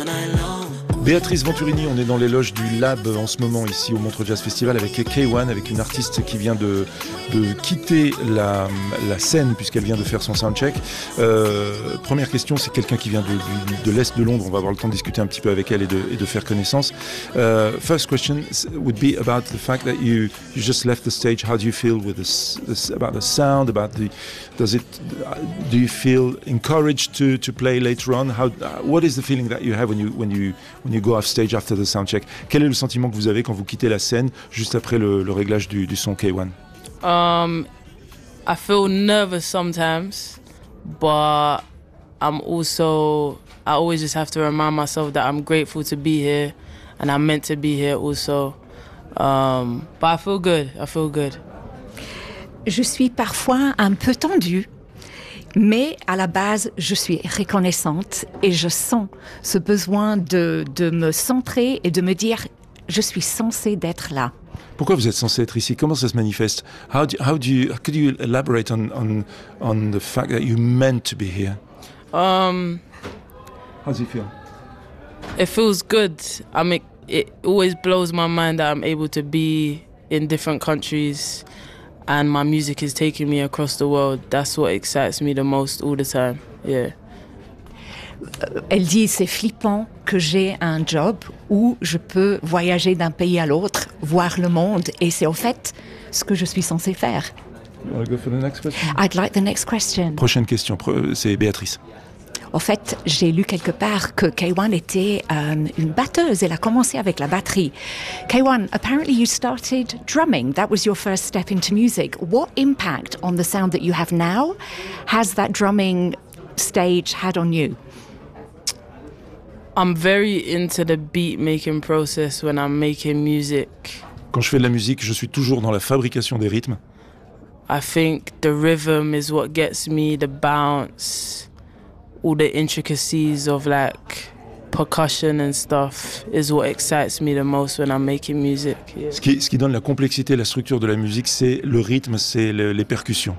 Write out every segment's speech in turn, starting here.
Béatrice Venturini, on est dans les loges du Lab en ce moment ici au Montreux Jazz Festival avec K1, avec une artiste qui vient de quitter la scène puisqu'elle vient de faire son soundcheck. Première question, c'est quelqu'un qui vient de l'Est de Londres, on va avoir le temps de discuter un petit peu avec elle et de faire connaissance. First question would be about the fact that you just left the stage. How do you feel with about the sound, do you feel encouraged to play later on? What is the feeling that you have when you go off stage after the sound check? Quel est le sentiment que vous avez quand vous quittez la scène juste après le réglage du son K1? I feel nervous sometimes, but I always just have to remind myself that I'm grateful to be here and I'm meant to be here also. But I feel good. Je suis parfois un peu tendue. Mais à la base, je suis reconnaissante et je sens ce besoin de me centrer et de me dire « je suis censée d'être là ». Pourquoi vous êtes censé être ici? Comment ça se manifeste? Could you elaborate on the fact that you meant to be here? How does it feel? It feels good. I mean, it always blows my mind that I'm able to be in different countries. And my music is taking me across the world. That's what excites me the most all the time. Yeah. Elle dit c'est flippant que j'ai un job où je peux voyager d'un pays à l'autre, voir le monde, et c'est au fait ce que je suis censée faire. You want to go for the next question? I'd like the next question. Prochaine question, c'est Béatrice. En fait, j'ai lu quelque part que K1 était une batteuse. Elle a commencé avec la batterie. K1, apparently you started drumming. That was your first step into music. What impact on the sound that you have now has that drumming stage had on you? I'm very into the beat making process when I'm making music. Quand je fais de la musique, je suis toujours dans la fabrication des rythmes. I think the rhythm is what gets me, the bounce. All the intricacies of like percussion and stuff is what excites me the most when I'm making music. Yeah. Ce qui donne la complexité, la structure de la musique, c'est le rythme, c'est les percussions.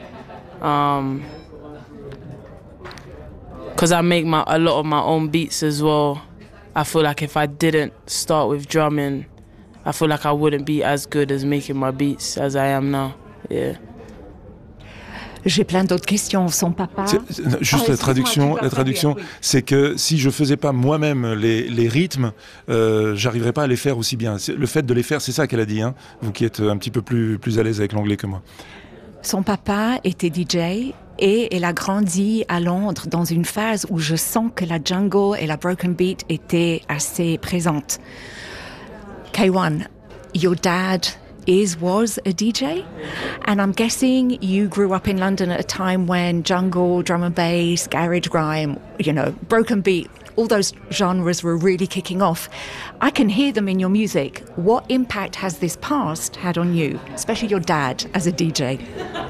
Because I make a lot of my own beats as well. I feel like if I didn't start with drumming, I feel like I wouldn't be as good as making my beats as I am now. Yeah. J'ai plein d'autres questions. Son papa. Juste la traduction, c'est que si je faisais pas moi-même les rythmes, j'arriverais pas à les faire aussi bien. Le fait de les faire, c'est ça qu'elle a dit, hein, vous qui êtes un petit peu plus à l'aise avec l'anglais que moi. Son papa était DJ et elle a grandi à Londres dans une phase où je sens que la jungle et la broken beat étaient assez présentes. K1, your dad was a DJ, and I'm guessing you grew up in London at a time when jungle, drum and bass, garage grime, broken beat, all those genres were really kicking off. I can hear them in your music. What impact has this past had on you, especially your dad as a DJ?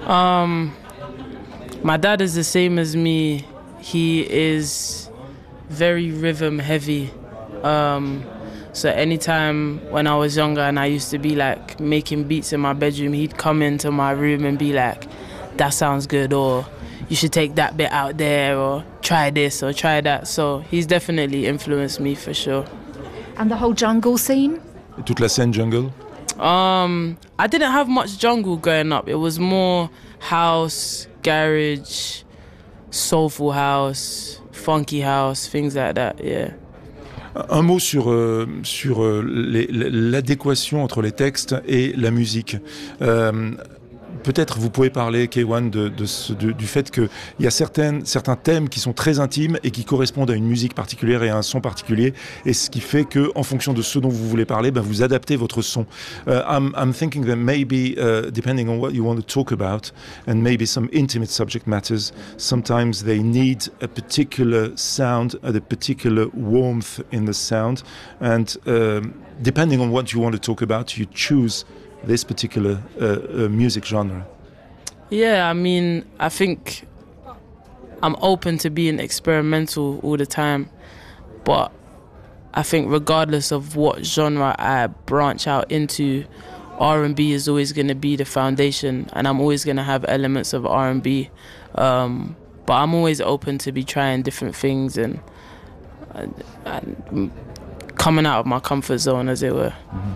My dad is the same as me. He is very rhythm heavy. So anytime when I was younger and I used to be like making beats in my bedroom, he'd come into my room and be like, that sounds good, or you should take that bit out there, or try this or try that. So he's definitely influenced me for sure. And the whole jungle scene? Toute la scène jungle? I didn't have much jungle growing up. It was more house, garage, soulful house, funky house, things like that, yeah. Un mot sur l'adéquation entre les textes et la musique. Peut-être vous pouvez parler, K1, du fait qu'il y a certains thèmes qui sont très intimes et qui correspondent à une musique particulière et à un son particulier, et ce qui fait que, en fonction de ce dont vous voulez parler, vous adaptez votre son. I'm thinking that maybe, depending on what you want to talk about, and maybe some intimate subject matters, sometimes they need a particular sound, a particular warmth in the sound, and depending on what you want to talk about, you choose this particular music genre. Yeah, I mean, I think I'm open to being experimental all the time, but I think regardless of what genre I branch out into, R&B is always going to be the foundation, and I'm always going to have elements of R&B, but I'm always open to be trying different things, and coming out of my comfort zone, as it were.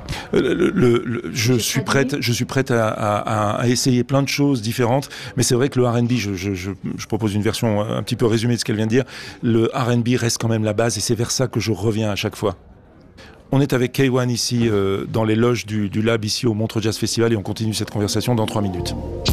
Je suis prête à essayer plein de choses différentes, mais c'est vrai que le R&B, je propose une version un petit peu résumée de ce qu'elle vient de dire, le R&B reste quand même la base et c'est vers ça que je reviens à chaque fois. On est avec K1 ici dans les loges du Lab ici au Montreux Jazz Festival et on continue cette conversation dans 3 minutes.